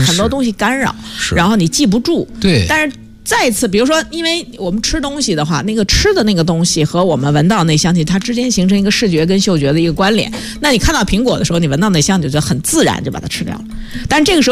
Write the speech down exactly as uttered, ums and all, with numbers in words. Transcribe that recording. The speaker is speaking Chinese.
很多东西干扰，然后你记不住。 对， 但是再次，比如说，因为我们吃东西的话，那个吃的那个东西和我们闻到那香气，它之间形成一个视觉跟嗅觉的一个关联。那你看到苹果的时候，你闻到那香，你就觉得很自然就把它吃掉了。但是这个时候。